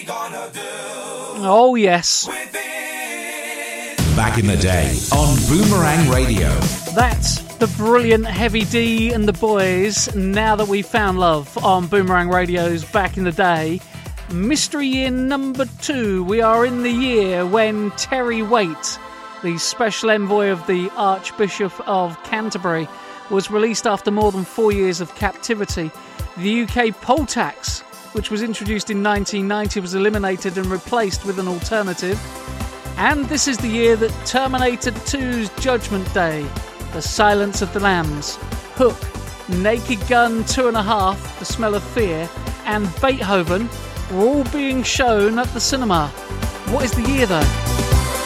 Oh, yes. Back in the day on Boomerang Radio. That's the brilliant Heavy D and the Boys, Now That We've Found Love, on Boomerang Radio's Back in the Day. Mystery Year number 2. We are in the year when Terry Waite, the special envoy of the Archbishop of Canterbury, was released after more than 4 years of captivity. The UK poll tax, which was introduced in 1990, was eliminated and replaced with an alternative. And this is the year that Terminator 2's Judgment Day, The Silence of the Lambs, Hook, Naked Gun 2.5, The Smell of Fear, and Beethoven were all being shown at the cinema. What is the year though?